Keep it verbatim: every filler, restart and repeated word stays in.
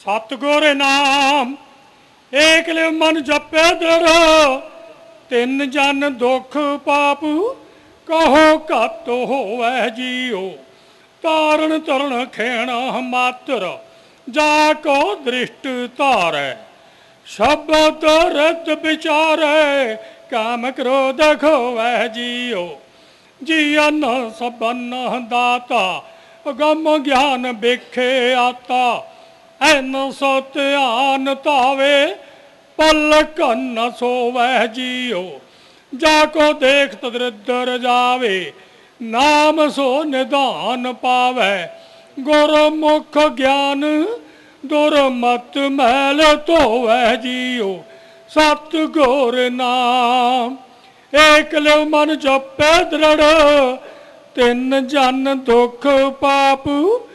सतगुर नाम एक लिव मन जपे दृढ़ तिन जन दुख पाप कहो कत होवै जियो तारण तरण खेण मात्र जाको दृष्ट तारै शब्द रत विचारे काम क्रोध खोवै जियो जियन सबन दाता गम ज्ञान बिखे आता ऐन सत आन तावे पलक न सोवै जियो जाको देख तदृदर जावे नाम सो निदान पावै गुरमुख ज्ञान दुरमत मैल धोवै जियो सतगुर नाम एक लिव मन जपै दृढ़ तिन जन दुख पाप